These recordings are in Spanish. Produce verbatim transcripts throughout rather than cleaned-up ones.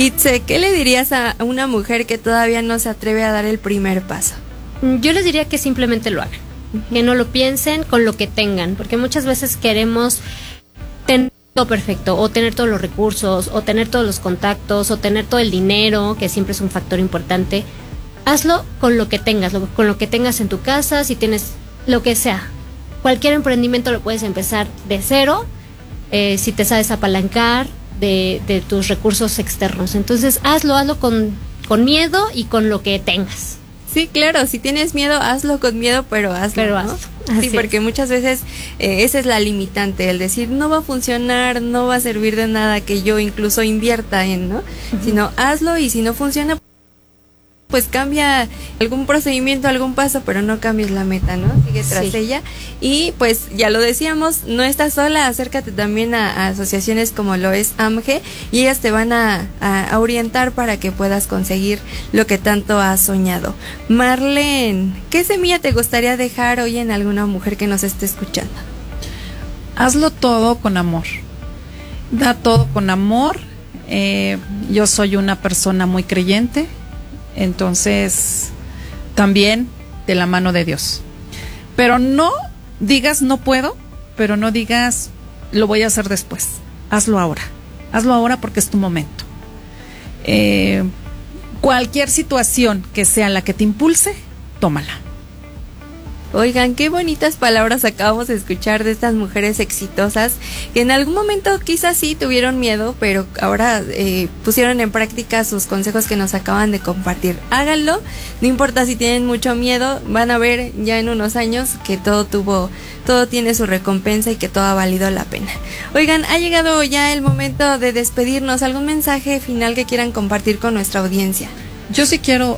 Itze, ¿qué le dirías a una mujer que todavía no se atreve a dar el primer paso? Yo les diría que simplemente lo hagan, uh-huh. que no lo piensen con lo que tengan, porque muchas veces queremos tener todo perfecto, o tener todos los recursos, o tener todos los contactos, o tener todo el dinero, que siempre es un factor importante. Hazlo con lo que tengas, lo, con lo que tengas en tu casa, si tienes lo que sea. Cualquier emprendimiento lo puedes empezar de cero, eh, si te sabes apalancar de, de tus recursos externos. Entonces hazlo, hazlo con, con miedo y con lo que tengas. Sí, claro, si tienes miedo, hazlo con miedo, pero hazlo, pero ¿no? hazlo. Sí, porque es. muchas veces eh, esa es la limitante, el decir, no va a funcionar, no va a servir de nada que yo incluso invierta en, ¿no? Uh-huh. Sino hazlo, y si no funciona, pues cambia algún procedimiento, algún paso, pero no cambies la meta, ¿no? Sigue tras sí. ella. Y pues ya lo decíamos, no estás sola, acércate también a, a asociaciones como lo es A M G, y ellas te van a, a, a orientar para que puedas conseguir lo que tanto has soñado. Marlene, ¿qué semilla te gustaría dejar hoy en alguna mujer que nos esté escuchando? Hazlo todo con amor. Da todo con amor. Eh, yo soy una persona muy creyente. Entonces, también de la mano de Dios. Pero no digas no puedo, pero no digas lo voy a hacer después. Hazlo ahora. Hazlo ahora porque es tu momento. Eh, cualquier situación que sea la que te impulse, tómala. Oigan, qué bonitas palabras acabamos de escuchar de estas mujeres exitosas que en algún momento quizás sí tuvieron miedo, pero ahora eh, pusieron en práctica sus consejos que nos acaban de compartir. Háganlo, no importa si tienen mucho miedo, van a ver ya en unos años que todo tuvo, todo tiene su recompensa y que todo ha valido la pena. Oigan, ha llegado ya el momento de despedirnos. ¿Algún mensaje final que quieran compartir con nuestra audiencia? Yo sí quiero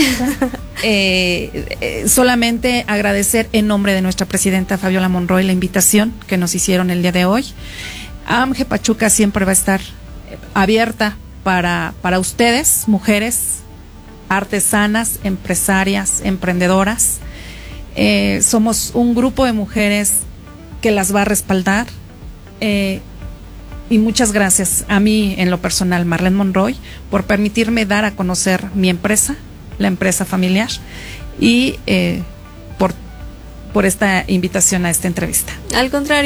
Eh, eh, solamente agradecer en nombre de nuestra presidenta Fabiola Monroy la invitación que nos hicieron el día de hoy. A M G Pachuca siempre va a estar abierta para, para ustedes, mujeres artesanas, empresarias, emprendedoras. Eh, somos un grupo de mujeres que las va a respaldar. Eh, y muchas gracias a mí en lo personal, Marlene Monroy, por permitirme dar a conocer mi empresa, la empresa familiar, y eh, por, por esta invitación a esta entrevista. Al contrario.